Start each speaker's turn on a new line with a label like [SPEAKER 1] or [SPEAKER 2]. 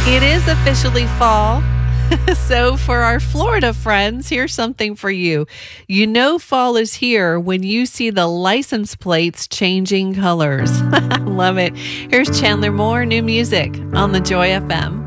[SPEAKER 1] It is officially fall. So, for our Florida friends, here's something for you. You know, fall is here when you see the license plates changing colors. Love it. Here's Chandler Moore, new music on the Joy FM.